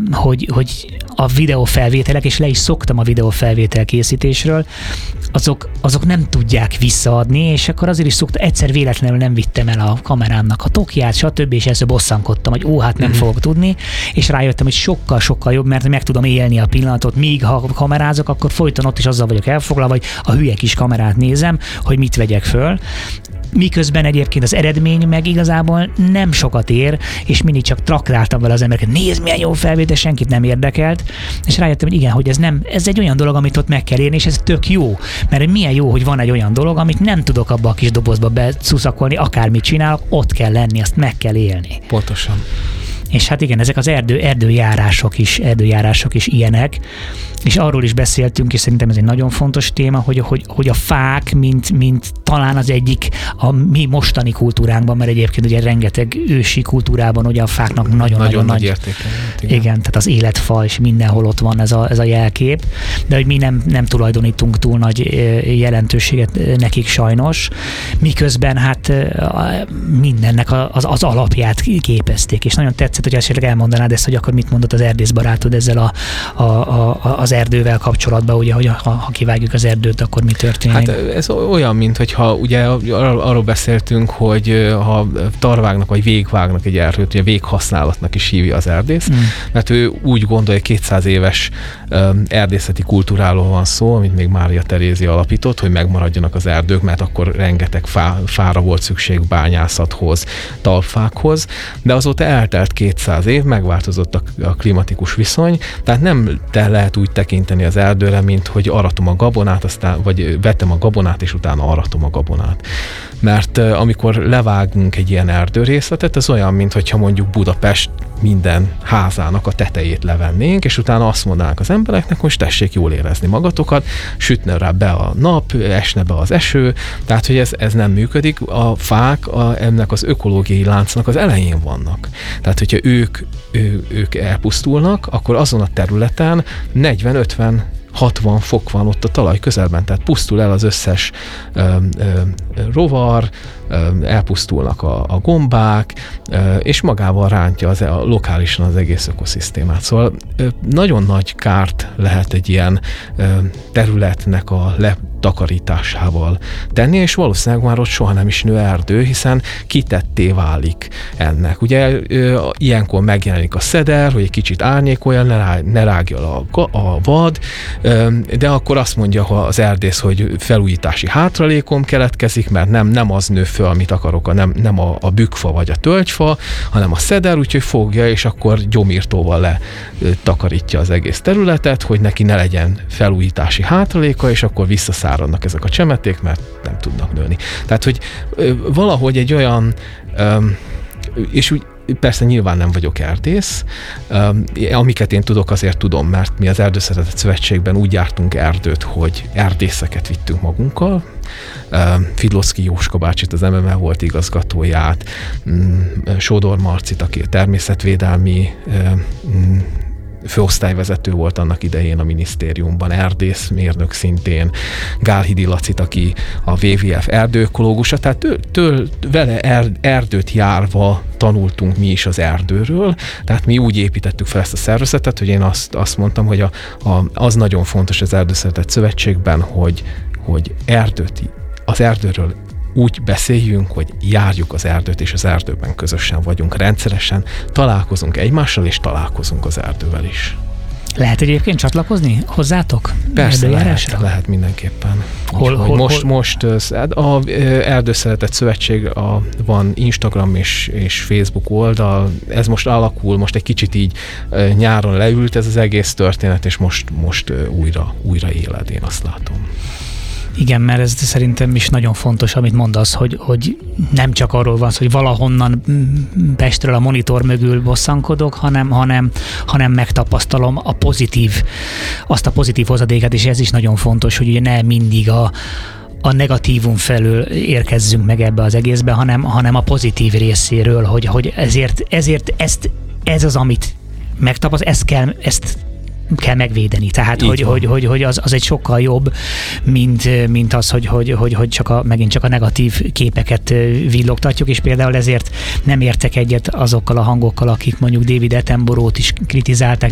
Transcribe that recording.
hogy a videófelvételek, és le is szoktam a videófelvétel készítésről, azok nem tudják visszaadni, és akkor azért is egyszer véletlenül nem vittem el a kamerámnak a tokját, stb., és ezzel bosszankodtam, hogy hát nem fogok tudni, és rájöttem, hogy sokkal jobb, mert meg tudom élni a pillanatot, míg ha kamerázok, akkor folyton ott is azzal vagyok elfoglalva, vagy a hülye kis kamerát nézem, hogy mit vegyek föl. Miközben egyébként az eredmény meg igazából nem sokat ér, és mindig csak traktáltam vele az embereket, nézd, milyen jó felvétel, senkit nem érdekelt, és rájöttem, hogy igen, hogy ez egy olyan dolog, amit ott meg kell érni, és ez tök jó, mert milyen jó, hogy van egy olyan dolog, amit nem tudok abba a kis dobozba beszuszakolni, akármit csinálok, ott kell lenni, azt meg kell élni. Pontosan. És hát igen, ezek az erdőjárások is ilyenek, és arról is beszéltünk, és szerintem ez egy nagyon fontos téma, hogy a fák, mint talán az egyik a mi mostani kultúránkban, mert egyébként ugye rengeteg ősi kultúrában ugye a fáknak nagyon nagy értéke. Igen, tehát az életfa, és mindenhol ott van ez a jelkép, de hogy mi nem tulajdonítunk túl nagy jelentőséget nekik sajnos, miközben hát mindennek az alapját képezték, és nagyon tetszett, hogy esetleg elmondanád ezt, hogy akkor mit mondott az erdészbarátod ezzel az erdővel kapcsolatban, ugye, hogy ha kivágjuk az erdőt, akkor mi történik? Hát ez olyan, mint hogyha ugye arról beszéltünk, hogy ha tarvágnak vagy végvágnak egy erdőt, ugye véghasználatnak is hívja az erdész, mert ő úgy gondolja, hogy 200 éves erdészeti kultúráról van szó, amit még Mária Terézia alapított, hogy megmaradjanak az erdők, mert akkor rengeteg fára volt szükség bányászathoz, talpfákhoz, de azóta eltelt 200 év, megváltozott a klimatikus viszony, tehát nem lehet úgy tekinteni az erdőre, mint hogy aratom a gabonát, vagy vetem a gabonát, és utána aratom a gabonát. Mert amikor levágunk egy ilyen erdőrészletet, ez olyan, mintha mondjuk Budapest minden házának a tetejét levennénk, és utána azt mondanánk az embereknek, hogy tessék jól érezni magatokat, sütne rá be a nap, esne be az eső, tehát hogy ez nem működik. A fák ennek az ökológiai láncnak az elején vannak. Tehát, hogyha ők elpusztulnak, akkor azon a területen 40-50 60 fok van ott a talaj közelben, tehát pusztul el az összes rovar, elpusztulnak a gombák, és magával rántja lokálisan az egész ökoszisztémát. Szóval nagyon nagy kárt lehet egy ilyen területnek a letakarításával tenni, és valószínűleg már ott soha nem is nő erdő, hiszen kitetté válik ennek. Ugye ilyenkor megjelenik a szeder, hogy egy kicsit árnyékolja, ne rágja a vad, de akkor azt mondja az erdész, hogy felújítási hátralékom keletkezik, mert nem az nő föl, amit akarok, nem a bükkfa vagy a tölgyfa, hanem a szeder, úgyhogy fogja, és akkor gyomírtóval letakarítja az egész területet, hogy neki ne legyen felújítási hátraléka, és akkor visszaszáradnak ezek a csemeték, mert nem tudnak nőni. Tehát, hogy valahogy egy olyan, és úgy persze nyilván nem vagyok erdész, amiket én tudok, azért tudom, mert mi az Erdőszeretet Szövetségben úgy jártunk erdőt, hogy erdészeket vittünk magunkkal. Fidloszky Jóska bácsit, az MME volt igazgatóját, Sódor Marcit, aki a természetvédelmi főosztályvezető volt annak idején a minisztériumban, erdészmérnök szintén, Gálhidi Lacit, aki a WWF erdőökológusa, tehát vele erdőt járva tanultunk mi is az erdőről, tehát mi úgy építettük fel ezt a szervezetet, hogy én azt mondtam, hogy az nagyon fontos az Erdőszeretet Szövetségben, hogy az erdőről úgy beszéljünk, hogy járjuk az erdőt, és az erdőben közösen vagyunk, rendszeresen találkozunk egymással, és találkozunk az erdővel is. Lehet egyébként csatlakozni hozzátok? Persze, lehet mindenképpen. Most a Erdőszeretet Szövetség van Instagram és Facebook oldal, ez most alakul, most egy kicsit így nyáron leült ez az egész történet, és most újra éled, én azt látom. Igen, mert ez szerintem is nagyon fontos, amit mondasz, hogy nem csak arról van szó, hogy valahonnan Pestről a monitor mögül bosszankodok, hanem megtapasztalom azt a pozitív hozadéket, és ez is nagyon fontos, hogy ugye ne mindig a negatívum felől érkezzünk meg ebbe az egészbe, hanem a pozitív részéről, hogy ezért ez az, amit megtapasztal, ezt kell megvédeni. Tehát, hogy az egy sokkal jobb, mint az, hogy megint csak a negatív képeket villogtatjuk, és például ezért nem értek egyet azokkal a hangokkal, akik mondjuk David Attenborough-t is kritizálták,